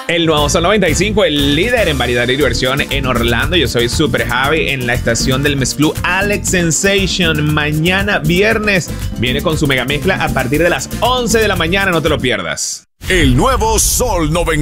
El nuevo Sol 95, el líder en variedad y diversión en Orlando. Yo soy Super Javi en la estación del mezclú Alex Sensation. Mañana viernes viene con su mega mezcla a partir de las 11 de la mañana. No te lo pierdas. El nuevo Sol 95.